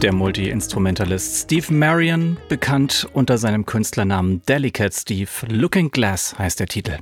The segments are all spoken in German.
Der Multi-Instrumentalist Steve Marion, bekannt unter seinem Künstlernamen Delicate Steve. Looking Glass heißt der Titel.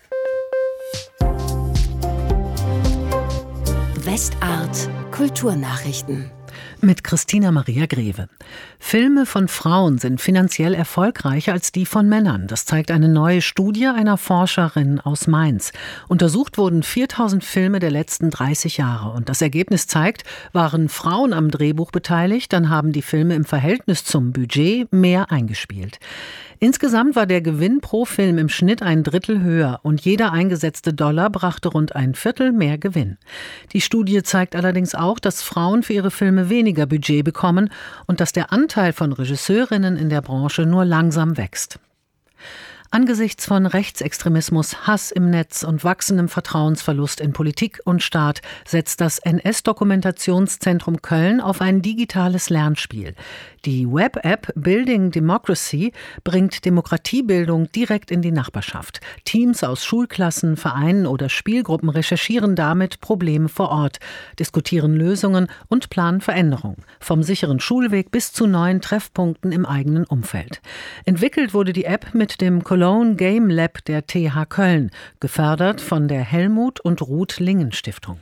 Westart Kulturnachrichten mit Christina Maria Greve. Filme von Frauen sind finanziell erfolgreicher als die von Männern. Das zeigt eine neue Studie einer Forscherin aus Mainz. Untersucht wurden 4000 Filme der letzten 30 Jahre. Und das Ergebnis zeigt, waren Frauen am Drehbuch beteiligt, dann haben die Filme im Verhältnis zum Budget mehr eingespielt. Insgesamt war der Gewinn pro Film im Schnitt ein Drittel höher und jeder eingesetzte Dollar brachte rund ein Viertel mehr Gewinn. Die Studie zeigt allerdings auch, dass Frauen für ihre Filme weniger Budget bekommen und dass der Anteil von Regisseurinnen in der Branche nur langsam wächst. Angesichts von Rechtsextremismus, Hass im Netz und wachsendem Vertrauensverlust in Politik und Staat setzt das NS-Dokumentationszentrum Köln auf ein digitales Lernspiel. Die Web-App Building Democracy bringt Demokratiebildung direkt in die Nachbarschaft. Teams aus Schulklassen, Vereinen oder Spielgruppen recherchieren damit Probleme vor Ort, diskutieren Lösungen und planen Veränderungen. Vom sicheren Schulweg bis zu neuen Treffpunkten im eigenen Umfeld. Entwickelt wurde die App mit dem Cologne Game Lab der TH Köln, gefördert von der Helmut und Ruth Lingen Stiftung.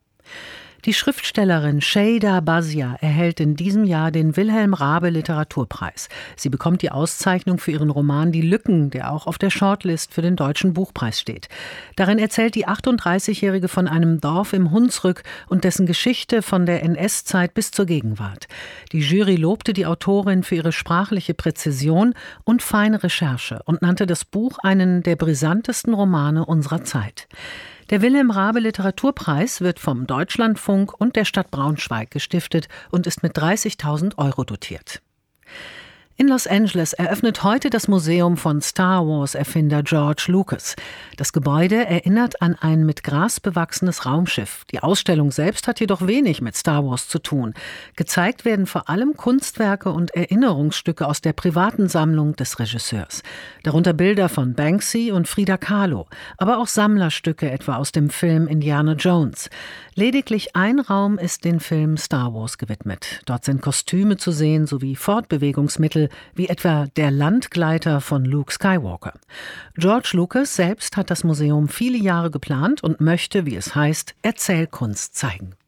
Die Schriftstellerin Şeyda Bazia erhält in diesem Jahr den Wilhelm Raabe Literaturpreis. Sie bekommt die Auszeichnung für ihren Roman Die Lücken, der auch auf der Shortlist für den Deutschen Buchpreis steht. Darin erzählt die 38-Jährige von einem Dorf im Hunsrück und dessen Geschichte von der NS-Zeit bis zur Gegenwart. Die Jury lobte die Autorin für ihre sprachliche Präzision und feine Recherche und nannte das Buch einen der brisantesten Romane unserer Zeit. Der Wilhelm Raabe Literaturpreis wird vom Deutschlandfunk und der Stadt Braunschweig gestiftet und ist mit 30.000 € dotiert. In Los Angeles eröffnet heute das Museum von Star Wars-Erfinder George Lucas. Das Gebäude erinnert an ein mit Gras bewachsenes Raumschiff. Die Ausstellung selbst hat jedoch wenig mit Star Wars zu tun. Gezeigt werden vor allem Kunstwerke und Erinnerungsstücke aus der privaten Sammlung des Regisseurs. Darunter Bilder von Banksy und Frida Kahlo, aber auch Sammlerstücke etwa aus dem Film Indiana Jones. Lediglich ein Raum ist den Film Star Wars gewidmet. Dort sind Kostüme zu sehen sowie Fortbewegungsmittel, wie etwa der Landgleiter von Luke Skywalker. George Lucas selbst hat das Museum viele Jahre geplant und möchte, wie es heißt, Erzählkunst zeigen.